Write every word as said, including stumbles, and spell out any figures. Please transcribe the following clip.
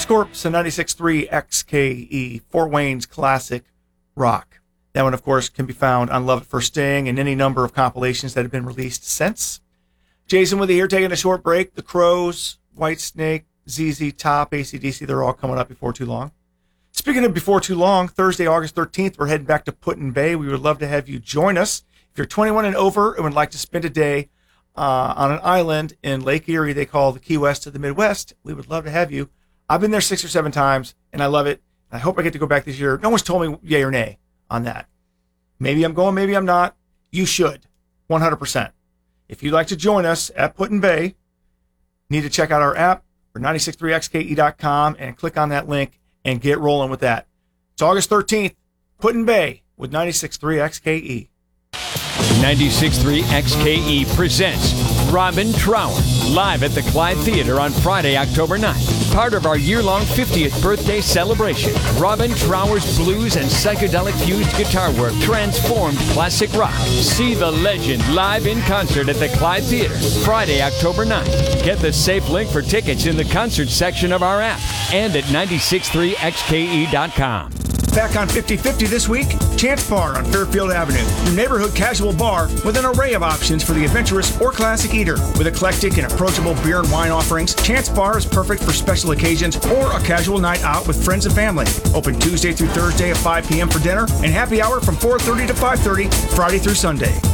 Corpse Corpse and ninety-six point three X K E, Fort Wayne's classic rock. That one, of course, can be found on Love It First Sting and any number of compilations that have been released since. Jason with you here, taking a short break. The Crows, Whitesnake, Z Z Top, A C D C, they're all coming up before too long. Speaking of before too long, Thursday, August thirteenth, we're heading back to Put-in-Bay. We would love to have you join us. If you're twenty-one and over and would like to spend a day uh, on an island in Lake Erie they call the Key West of the Midwest, we would love to have you. I've been there six or seven times, and I love it. I hope I get to go back this year. No one's told me yay or nay on that. Maybe I'm going, maybe I'm not. You should, one hundred percent. If you'd like to join us at Put-in-Bay, you need to check out our app or nine six three X K E dot com and click on that link and get rolling with that. It's August thirteenth, Put-in-Bay with ninety-six point three X K E. ninety-six point three X K E presents Robin Trower live at the Clyde Theater on Friday, October ninth. Part of our year-long fiftieth birthday celebration, Robin Trower's blues and psychedelic-fused guitar work transformed classic rock. See the legend live in concert at the Clyde Theater, Friday, October ninth. Get the safe link for tickets in the concert section of our app and at nine six three X K E dot com. Back on fifty fifty this week, Chance Bar on Fairfield Avenue, your neighborhood casual bar with an array of options for the adventurous or classic eater. With eclectic and approachable beer and wine offerings, Chance Bar is perfect for special occasions or a casual night out with friends and family. Open Tuesday through Thursday at five p.m. for dinner and happy hour from four thirty to five thirty, Friday through Sunday.